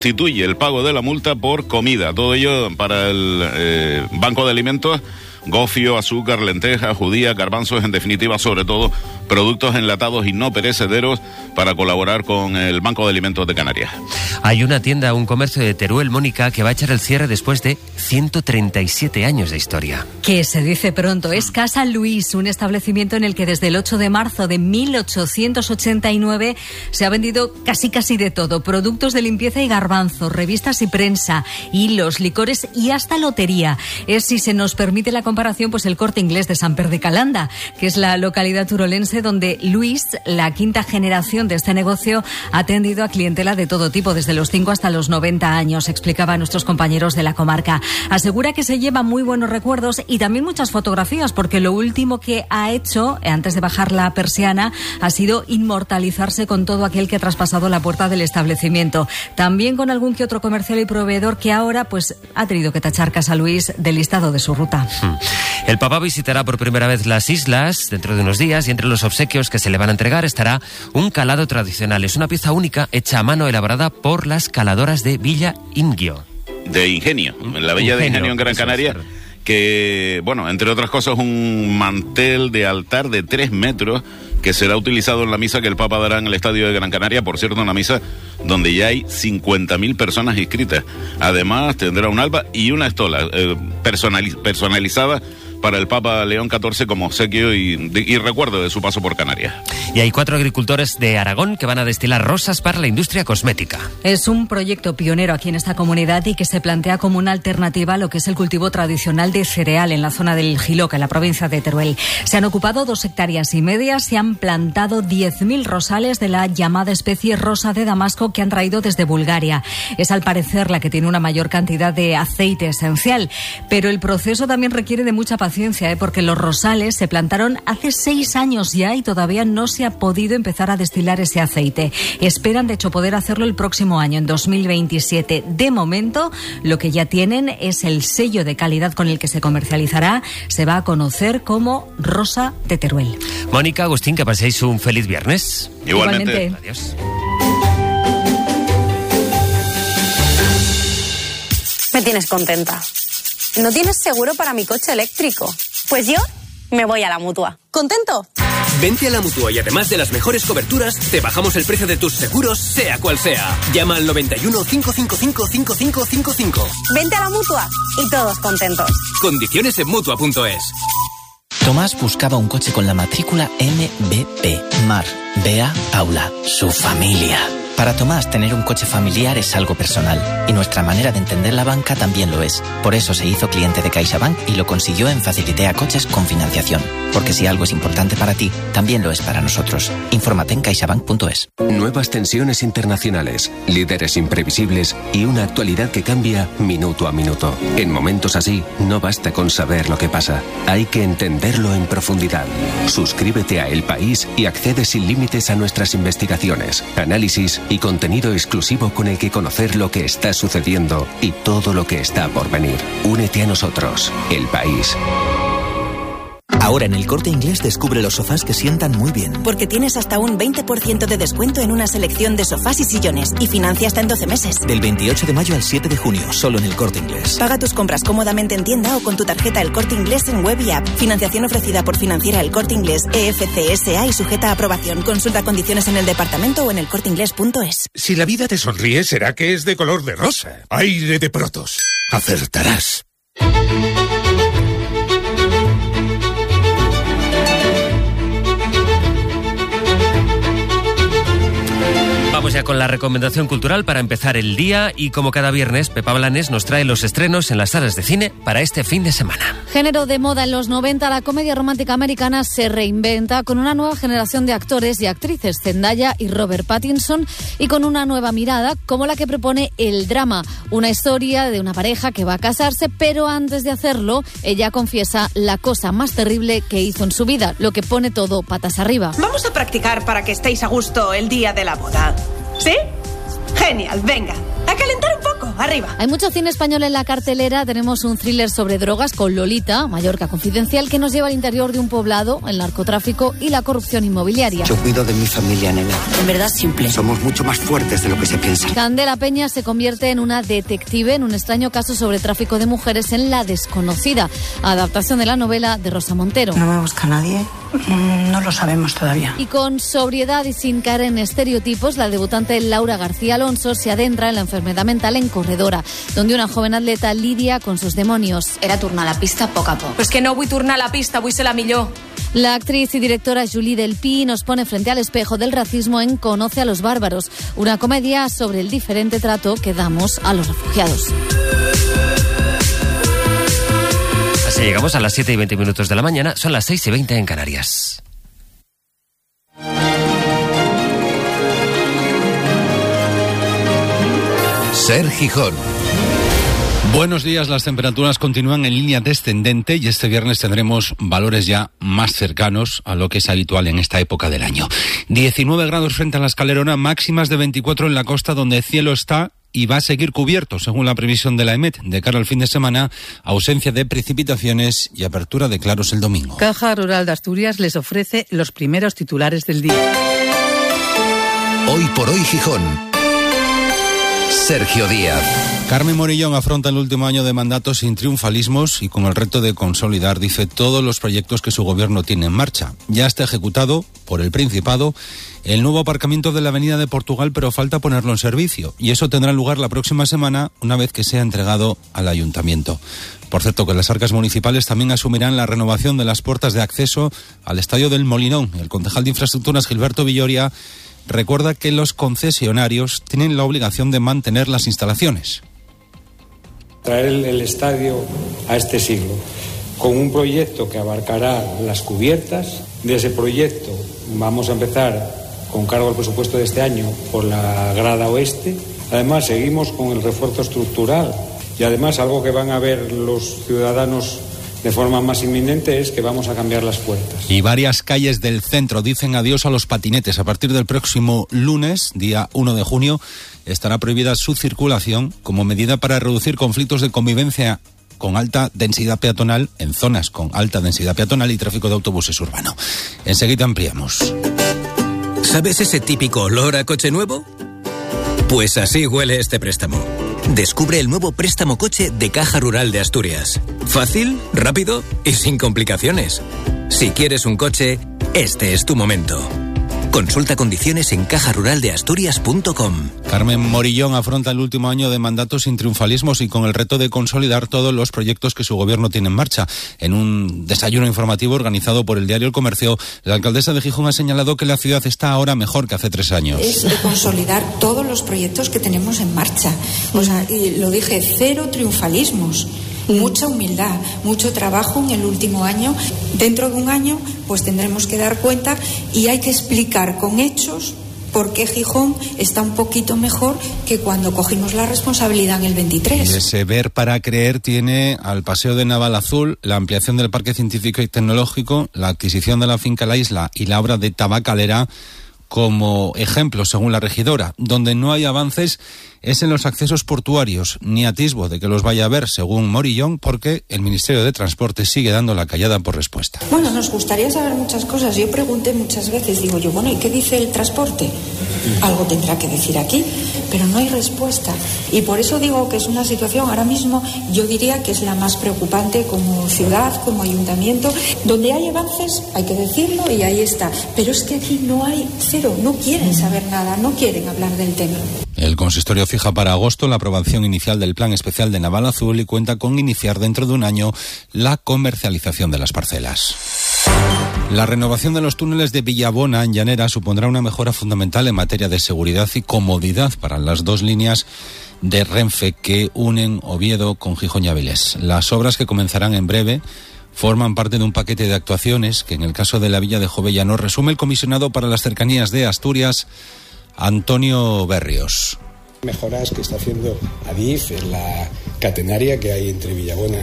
Sustituye el pago de la multa por comida. Todo ello para el Banco de Alimentos. Gofio, azúcar, lentejas, judías, garbanzos, en definitiva, sobre todo, productos enlatados y no perecederos para colaborar con el Banco de Alimentos de Canarias. Hay una tienda, un comercio de Teruel, Mónica, que va a echar el cierre después de 137 años de historia. Que se dice pronto. Es Casa Luis, un establecimiento en el que desde el 8 de marzo de 1889 se ha vendido casi de todo. Productos de limpieza y garbanzos, revistas y prensa, hilos, licores y hasta lotería. Es, si se nos permite la comparación, pues el Corte Inglés de Samper de Calanda, que es la localidad turolense donde Luis, la quinta generación de este negocio, ha atendido a clientela de todo tipo, desde los 5 hasta los 90 años, explicaba a nuestros compañeros de la comarca. Asegura que se lleva muy buenos recuerdos y también muchas fotografías, porque lo último que ha hecho, antes de bajar la persiana, ha sido inmortalizarse con todo aquel que ha traspasado la puerta del establecimiento. También con algún que otro comercial y proveedor que ahora pues ha tenido que tachar Casa Luis del listado de su ruta. El Papa visitará por primera vez las islas dentro de unos días y entre los obsequios que se le van a entregar estará un calado tradicional. Es una pieza única hecha a mano, elaborada por las caladoras de Villa Ingenio. De Ingenio, en la Villa de Ingenio en Gran Canaria, que, bueno, entre otras cosas, un mantel de altar de 3 metros que será utilizado en la misa que el Papa dará en el Estadio de Gran Canaria. Por cierto, una misa donde ya hay 50.000 personas inscritas. Además, tendrá un alba y una estola personalizada para el Papa León XIV como obsequio y recuerdo de su paso por Canarias. Y hay 4 agricultores de Aragón que van a destilar rosas para la industria cosmética. Es un proyecto pionero aquí en esta comunidad y que se plantea como una alternativa a lo que es el cultivo tradicional de cereal en la zona del Jiloca, en la provincia de Teruel. Se han ocupado 2,5 hectáreas, se han plantado 10.000 rosales de la llamada especie rosa de Damasco que han traído desde Bulgaria. Es al parecer la que tiene una mayor cantidad de aceite esencial, pero el proceso también requiere de mucha paciencia, porque los rosales se plantaron hace 6 años ya y todavía no se ha podido empezar a destilar ese aceite. Esperan, de hecho, poder hacerlo el próximo año, en 2027. De momento, lo que ya tienen es el sello de calidad con el que se comercializará. Se va a conocer como Rosa de Teruel. Mónica, Agustín, que paséis un feliz viernes. Igualmente. Adiós. Me tienes contenta. ¿No tienes seguro para mi coche eléctrico? Pues yo me voy a la Mutua. ¿Contento? Vente a la Mutua y además de las mejores coberturas, te bajamos el precio de tus seguros, sea cual sea. Llama al 91 555 5555. Vente a la Mutua y todos contentos. Condiciones en Mutua.es. Tomás buscaba un coche con la matrícula MBP. Mar, Bea, Paula, su familia. Para Tomás, tener un coche familiar es algo personal, y nuestra manera de entender la banca también lo es. Por eso se hizo cliente de CaixaBank y lo consiguió en Facilitea Coches con financiación. Porque si algo es importante para ti, también lo es para nosotros. Infórmate en caixabank.es. Nuevas tensiones internacionales, líderes imprevisibles y una actualidad que cambia minuto a minuto. En momentos así, no basta con saber lo que pasa. Hay que entenderlo en profundidad. Suscríbete a El País y accede sin límites a nuestras investigaciones, análisis y contenido exclusivo con el que conocer lo que está sucediendo y todo lo que está por venir. Únete a nosotros, El País. Ahora en El Corte Inglés descubre los sofás que sientan muy bien. Porque tienes hasta un 20% de descuento en una selección de sofás y sillones y financia hasta en 12 meses. Del 28 de mayo al 7 de junio, solo en El Corte Inglés. Paga tus compras cómodamente en tienda o con tu tarjeta El Corte Inglés en web y app. Financiación ofrecida por Financiera El Corte Inglés, EFCSA y sujeta a aprobación. Consulta condiciones en el departamento o en elcorteinglés.es. Si la vida te sonríe, será que es de color de rosa. Aire de Protos. Acertarás. Vamos ya con la recomendación cultural para empezar el día y como cada viernes, Pepa Blanes nos trae los estrenos en las salas de cine para este fin de semana. Género de moda en los 90, la comedia romántica americana se reinventa con una nueva generación de actores y actrices, Zendaya y Robert Pattinson, y con una nueva mirada como la que propone el drama, una historia de una pareja que va a casarse, pero antes de hacerlo, ella confiesa la cosa más terrible que hizo en su vida, lo que pone todo patas arriba. Vamos a practicar para que estéis a gusto el día de la boda. ¿Sí? Genial, venga. A calentar un poco. arriba. Hay mucho cine español en la cartelera. Tenemos un thriller sobre drogas con Lolita, Mallorca Confidencial, que nos lleva al interior de un poblado, el narcotráfico y la corrupción inmobiliaria. Yo cuido de mi familia, nena. En verdad simple. Somos mucho más fuertes de lo que se piensa. Candela Peña se convierte en una detective en un extraño caso sobre tráfico de mujeres en La Desconocida, adaptación de la novela de Rosa Montero. ¿No me busca nadie? No lo sabemos todavía. Y con sobriedad y sin caer en estereotipos, la debutante Laura García Alonso se adentra en la enfermedad mental en Corredora, donde una joven atleta lidia con sus demonios. Era tornar a la pista a poc a poc. Pues que no vull tornar a la pista, vull ser la millor. La actriz y directora Julie Delpy nos pone frente al espejo del racismo en Conoce a los bárbaros, una comedia sobre el diferente trato que damos a los refugiados. Así llegamos a las 7:20 de la mañana, son las 6:20 en Canarias. Ser Gijón. Buenos días, las temperaturas continúan en línea descendente y este viernes tendremos valores ya más cercanos a lo que es habitual en esta época del año. 19 grados frente a la Escalerona, máximas de 24 en la costa donde el cielo está y va a seguir cubierto, según la previsión de la EMET. De cara al fin de semana, ausencia de precipitaciones y apertura de claros el domingo. Caja Rural de Asturias les ofrece los primeros titulares del día. Hoy por hoy Gijón. Sergio Díaz. Carmen Morillón afronta el último año de mandato sin triunfalismos y con el reto de consolidar, dice, todos los proyectos que su gobierno tiene en marcha. Ya está ejecutado por el Principado el nuevo aparcamiento de la Avenida de Portugal, pero falta ponerlo en servicio. Y eso tendrá lugar la próxima semana, una vez que sea entregado al Ayuntamiento. Por cierto, que las arcas municipales también asumirán la renovación de las puertas de acceso al Estadio del Molinón. El concejal de Infraestructuras, Gilberto Villoria, recuerda que los concesionarios tienen la obligación de mantener las instalaciones. Traer el estadio a este siglo, con un proyecto que abarcará las cubiertas. De ese proyecto vamos a empezar con cargo al presupuesto de este año por la grada oeste. Además, seguimos con el refuerzo estructural y además algo que van a ver los ciudadanos de forma más inminente es que vamos a cambiar las puertas. Y varias calles del centro dicen adiós a los patinetes. A partir del próximo lunes, día 1 de junio, estará prohibida su circulación como medida para reducir conflictos de convivencia con alta densidad peatonal en zonas con alta densidad peatonal y tráfico de autobuses urbano. Enseguida ampliamos. ¿Sabes ese típico olor a coche nuevo? Pues así huele este préstamo. Descubre el nuevo préstamo coche de Caja Rural de Asturias. Fácil, rápido y sin complicaciones. Si quieres un coche, este es tu momento. Consulta condiciones en cajaruraldeasturias.com. Carmen Morillón afronta el último año de mandato sin triunfalismos y con el reto de consolidar todos los proyectos que su gobierno tiene en marcha. En un desayuno informativo organizado por el diario El Comercio, la alcaldesa de Gijón ha señalado que la ciudad está ahora mejor que hace 3 años. Es consolidar todos los proyectos que tenemos en marcha. O sea, y lo dije, 0 triunfalismos. Mucha humildad, mucho trabajo en el último año. Dentro de un año, pues tendremos que dar cuenta y hay que explicar con hechos por qué Gijón está un poquito mejor que cuando cogimos la responsabilidad en el 23. Y ese ver para creer tiene al Paseo de Navalazul, la ampliación del Parque Científico y Tecnológico, la adquisición de la finca La Isla y la obra de Tabacalera como ejemplo, según la regidora. Donde no hay avances es en los accesos portuarios, ni atisbo de que los vaya a ver, según Morillón, porque el Ministerio de Transporte sigue dando la callada por respuesta. Bueno, nos gustaría saber muchas cosas. Yo pregunté muchas veces, digo yo, bueno, ¿y qué dice el transporte? Algo tendrá que decir aquí, pero no hay respuesta. Y por eso digo que es una situación ahora mismo, yo diría que es la más preocupante como ciudad, como ayuntamiento. Donde hay avances, hay que decirlo y ahí está. Pero es que aquí no hay cero, no quieren saber nada, no quieren hablar del tema. El consistorio fija para agosto la aprobación inicial del Plan Especial de Navalazul y cuenta con iniciar dentro de un año la comercialización de las parcelas. La renovación de los túneles de Villabona en Llanera supondrá una mejora fundamental en materia de seguridad y comodidad para las 2 líneas de Renfe que unen Oviedo con Gijón y Avilés. Las obras, que comenzarán en breve, forman parte de un paquete de actuaciones que en el caso de la villa de Jovellano resume el comisionado para las cercanías de Asturias, Antonio Berrios. Mejoras que está haciendo Adif en la catenaria que hay entre Villabona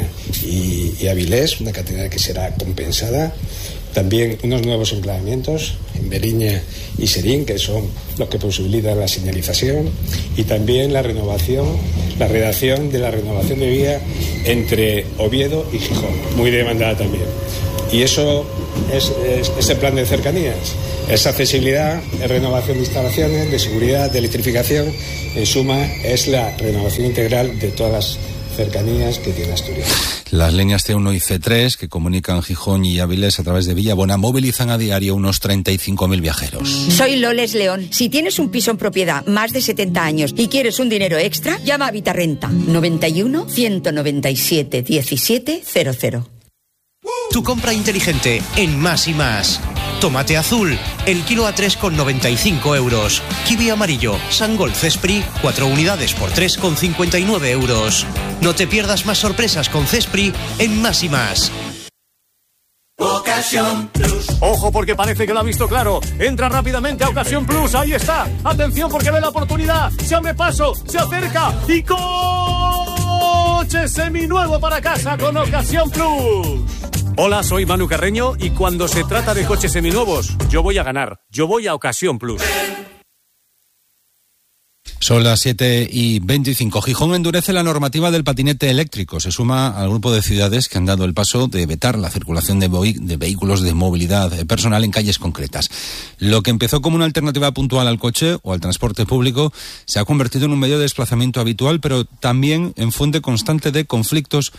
y Avilés, una catenaria que será compensada. También unos nuevos empleamientos en Beriña y Serín, que son los que posibilitan la señalización, y también la renovación la redacción de la renovación de vía entre Oviedo y Gijón, muy demandada también. Y eso es el plan de cercanías. Es accesibilidad, es renovación de instalaciones, de seguridad, de electrificación. En suma, es la renovación integral de todas las cercanías que tiene Asturias. Las líneas C1 y C3 que comunican Gijón y Avilés a través de Villabona movilizan a diario unos 35.000 viajeros. Soy Loles León. Si tienes un piso en propiedad más de 70 años y quieres un dinero extra, llama a Vitarrenta. 91 197 1700. Tu compra inteligente en Más y Más. Tomate azul, el kilo a 3,95 euros. Kiwi amarillo, Sangol Cespri, 4 unidades por 3,59 euros. No te pierdas más sorpresas con Cespri en Más y Más. Ocasión Plus. Ojo, porque parece que lo ha visto claro. Entra rápidamente a Ocasión Plus. Ahí está. Atención, porque ve la oportunidad. Se abre paso, se acerca y coche seminuevo para casa con Ocasión Plus. Hola, soy Manu Carreño y cuando se trata de coches seminuevos, yo voy a ganar. Yo voy a Ocasión Plus. Son las 7:25. Gijón endurece la normativa del patinete eléctrico. Se suma al grupo de ciudades que han dado el paso de vetar la circulación de vehículos de movilidad personal en calles concretas. Lo que empezó como una alternativa puntual al coche o al transporte público se ha convertido en un medio de desplazamiento habitual, pero también en fuente constante de conflictos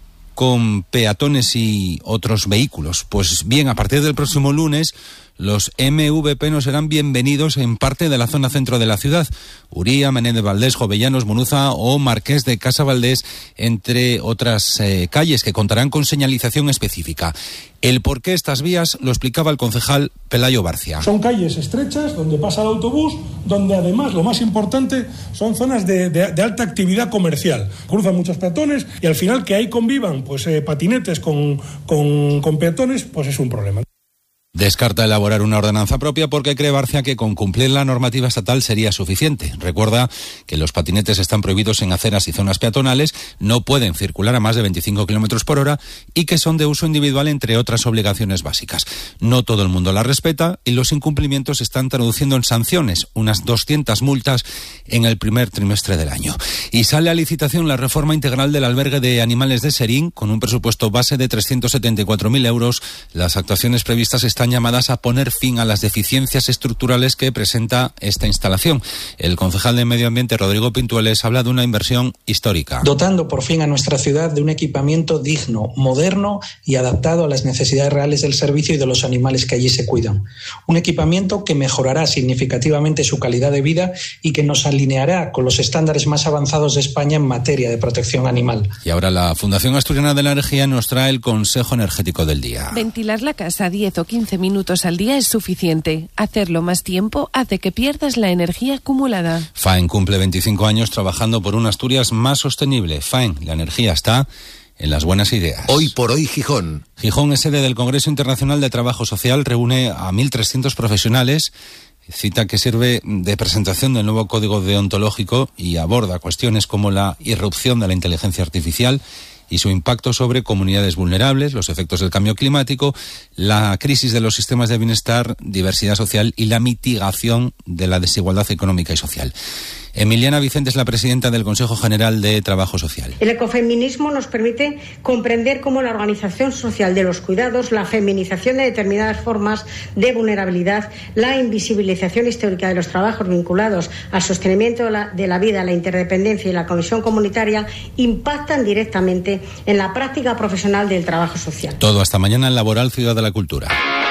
con peatones y otros vehículos. Pues bien, a partir del próximo lunes, los MVP no serán bienvenidos en parte de la zona centro de la ciudad. Uría, Menéndez Valdés, Jovellanos, Munuza o Marqués de Casa Valdés, entre otras calles que contarán con señalización específica. El porqué estas vías lo explicaba el concejal Pelayo Barcia. Son calles estrechas donde pasa el autobús, donde además lo más importante son zonas de alta actividad comercial. Cruzan muchos peatones y al final que ahí convivan patinetes con peatones, pues es un problema. Descarta elaborar una ordenanza propia porque cree Barcia que con cumplir la normativa estatal sería suficiente. Recuerda que los patinetes están prohibidos en aceras y zonas peatonales, no pueden circular a más de 25 kilómetros por hora y que son de uso individual, entre otras obligaciones básicas. No todo el mundo la respeta y los incumplimientos se están traduciendo en sanciones, unas 200 multas en el primer trimestre del año. Y sale a licitación la reforma integral del albergue de animales de Serín con un presupuesto base de 374.000 euros. Las actuaciones previstas están llamadas a poner fin a las deficiencias estructurales que presenta esta instalación. El concejal de Medio Ambiente, Rodrigo Pintueles, habla de una inversión histórica. Dotando por fin a nuestra ciudad de un equipamiento digno, moderno y adaptado a las necesidades reales del servicio y de los animales que allí se cuidan. Un equipamiento que mejorará significativamente su calidad de vida y que nos alineará con los estándares más avanzados de España en materia de protección animal. Y ahora la Fundación Asturiana de la Energía nos trae el consejo energético del día. Ventilar la casa 10 o 15 minutos al día es suficiente. Hacerlo más tiempo hace que pierdas la energía acumulada. FAEN cumple 25 años trabajando por una Asturias más sostenible. FAEN, la energía está en las buenas ideas. Hoy por hoy Gijón. Gijón es sede del Congreso Internacional de Trabajo Social, reúne a 1.300 profesionales, cita que sirve de presentación del nuevo código deontológico y aborda cuestiones como la irrupción de la inteligencia artificial y su impacto sobre comunidades vulnerables, los efectos del cambio climático, la crisis de los sistemas de bienestar, diversidad social y la mitigación de la desigualdad económica y social. Emiliana Vicente es la presidenta del Consejo General de Trabajo Social. El ecofeminismo nos permite comprender cómo la organización social de los cuidados, la feminización de determinadas formas de vulnerabilidad, la invisibilización histórica de los trabajos vinculados al sostenimiento de la vida, la interdependencia y la cohesión comunitaria impactan directamente en la práctica profesional del trabajo social. Todo hasta mañana en Laboral Ciudad de la Cultura.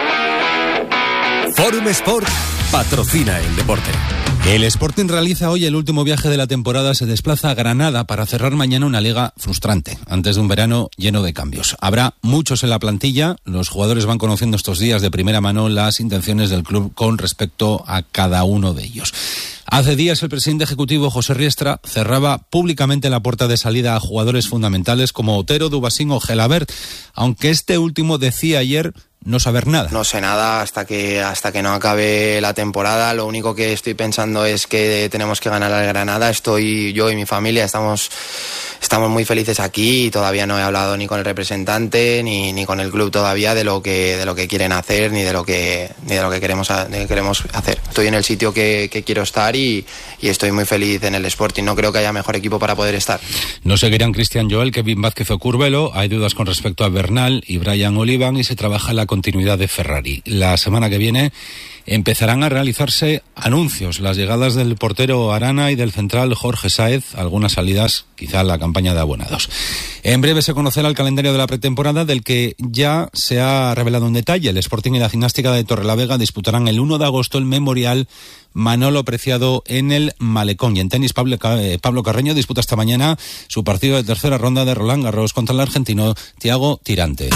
Forum Sport patrocina el deporte. El Sporting realiza hoy el último viaje de la temporada, se desplaza a Granada para cerrar mañana una liga frustrante, antes de un verano lleno de cambios. Habrá muchos en la plantilla, los jugadores van conociendo estos días de primera mano las intenciones del club con respecto a cada uno de ellos. Hace días el presidente ejecutivo José Riestra cerraba públicamente la puerta de salida a jugadores fundamentales como Otero, Dubasín o Gelabert, aunque este último decía ayer no saber nada. No sé nada hasta que no acabe la temporada. Lo único que estoy pensando es que tenemos que ganar al Granada. Yo y mi familia estamos estamos muy felices aquí y todavía no he hablado ni con el representante ni con el club todavía de lo que quieren hacer ni de lo que queremos hacer. Estoy en el sitio que quiero estar y estoy muy feliz en el Sporting. No creo que haya mejor equipo para poder estar. No seguirán Cristian Joel, Kevin Vázquez o Curbelo. Hay dudas con respecto a Bernal y Brian Olivan y se trabaja en la continuidad de Ferrari. La semana que viene empezarán a realizarse anuncios, las llegadas del portero Arana y del central Jorge Sáez, algunas salidas quizá la campaña de abonados. En breve se conocerá el calendario de la pretemporada, del que ya se ha revelado un detalle. El Sporting y la Gimnástica de Torrelavega disputarán el 1 de agosto el Memorial Manolo Preciado en el Malecón. Y en tenis, Pablo Carreño disputa esta mañana su partido de tercera ronda de Roland Garros contra el argentino Thiago Tirante.